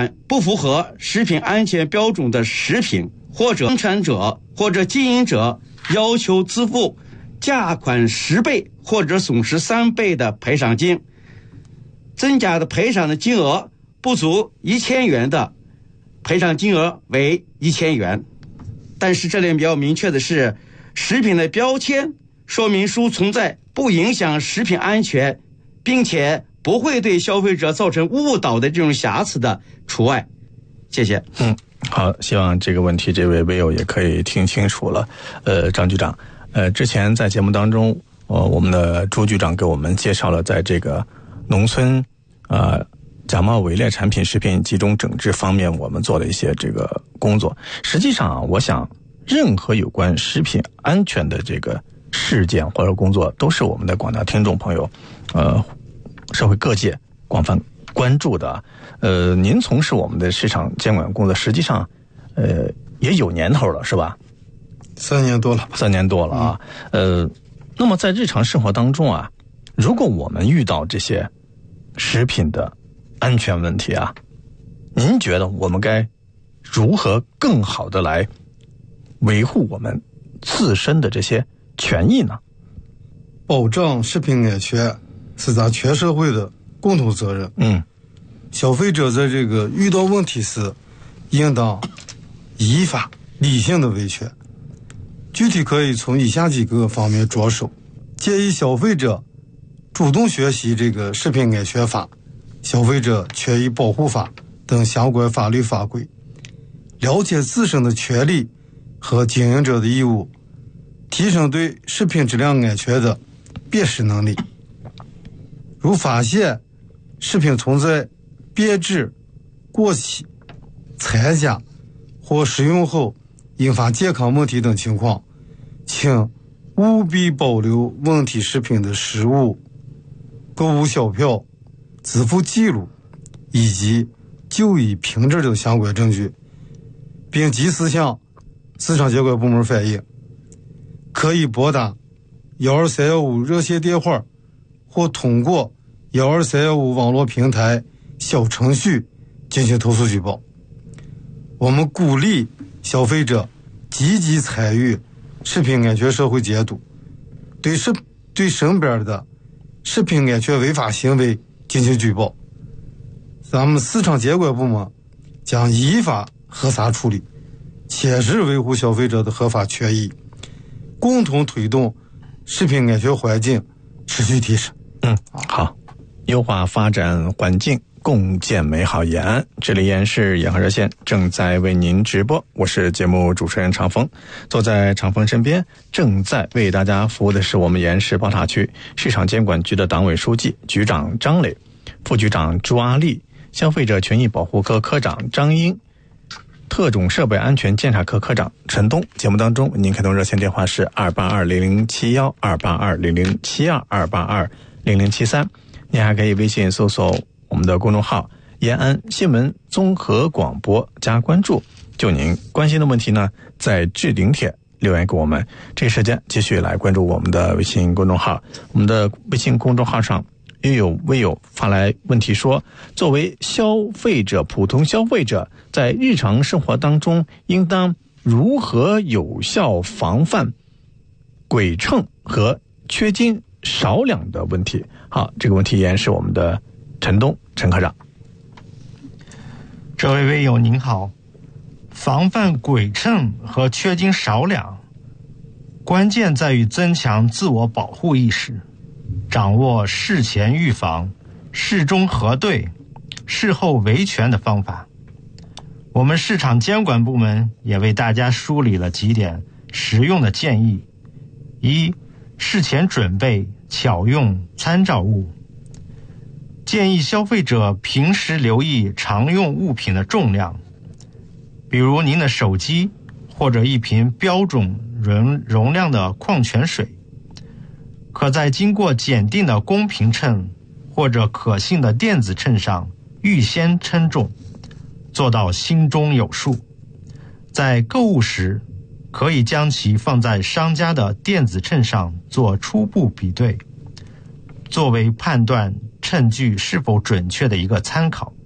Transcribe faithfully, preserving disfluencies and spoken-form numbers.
款不符合食品安全标准的食品，或者生产者或者经营者要求支付价款十倍或者损失三倍的赔偿金。增加的赔偿的金额不足一千元的，赔偿金额为一千元。但是这里比较明确的是，食品的标签说明书存在不影响食品安全，并且不会对消费者造成误导的这种瑕疵的除外。谢谢。 嗯，好，希望这个问题这位微友也可以听清楚了。呃，张局长，呃，之前在节目当中，呃，我们的朱局长给我们介绍了在这个农村呃假冒伪劣产品食品集中整治方面我们做的一些这个工作。实际上啊，我想任何有关食品安全的这个事件或者工作，都是我们的广大听众朋友呃社会各界广泛关注的。呃您从事我们的市场监管工作实际上呃也有年头了，是吧？ 三年多了吧。 三年多了啊。呃那么在日常生活当中啊，如果我们遇到这些食品的安全问题啊，您觉得我们该如何更好的来维护我们自身的这些权益呢？ 保障食品安全是咱全社会的共同责任。 嗯， 消费者在这个遇到问题时，应当依法理性的维权。具体可以从以下几个方面着手。建议消费者主动学习这个食品安全法、消费者权益保护法等相关法律法规，了解自身的权利和经营者的义务，提升对食品质量安全的辨识能力。如发现食品存在变质、过期、残假或使用后引发健康问题等情况，请务必保留问题食品的食物、购物小票、支付记录以及就医凭证等相关证据，并及时向市场监管部门反映。可以拨打一二三一五热线电话，或通过一二三一五网络平台小程序进行投诉举报。我们鼓励消费者积极参与食品安全社会监督，对食对身边的食品安全违法行为进行举报。咱们市场监管部门将依法核查处理，切实维护消费者的合法权益，共同推动食品安全环境持续提升。 嗯，好，优化发展环境，共建美好延安。这里依然是延安热线正在为您直播，我是节目主持人长风。坐在长风身边正在为大家服务的是我们延安市宝塔区市场监管局的党委书记局长张磊，副局长朱阿丽，消费者权益保护科科长张英，特种设备安全监察科科长陈东。节目当中为您开通热线电话是二八二零零七一，二八二零零七二，二八二零零七三。您还可以微信搜索我们的公众号延安新闻综合广播加关注，就您关心的问题呢，在置顶帖留言给我们。这个时间继续来关注我们的微信公众号。我们的微信公众号上又有微友发来问题说，作为消费者普通消费者，在日常生活当中应当如何有效防范鬼秤和缺斤少两的问题？好，这个问题依然是我们的陈东陈科长。 这位微友您好，防范鬼秤和缺斤少两，关键在于增强自我保护意识，掌握事前预防、事中核对、事后维权的方法。我们市场监管部门也为大家梳理了几点实用的建议：一、事前准备巧用参照物。建议消费者平时留意常用物品的重量，比如您的手机或者一瓶标准容容量的矿泉水，可在经过检定的公平秤或者可信的电子秤上预先称重，做到心中有数。在购物时，可以将其放在商家的电子秤上做初步比对，作为判断秤具是否准确的一个参考。